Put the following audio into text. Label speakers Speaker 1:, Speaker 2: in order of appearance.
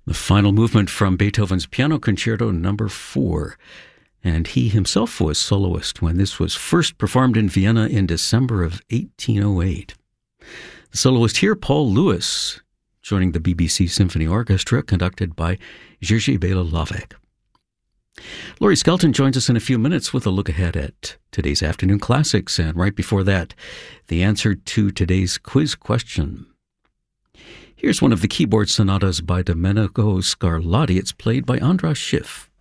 Speaker 1: The final movement from Beethoven's Piano Concerto No. 4. And he himself was soloist when this was first performed in Vienna in December of 1808. The soloist here, Paul Lewis, joining the BBC Symphony Orchestra, conducted by Jerzy Bela-Lovek. Laurie Skelton joins us in a few minutes with a look ahead at today's afternoon classics, and right before that, the answer to today's quiz question. Here's one of the keyboard sonatas by Domenico Scarlatti. It's played by Andras Schiff.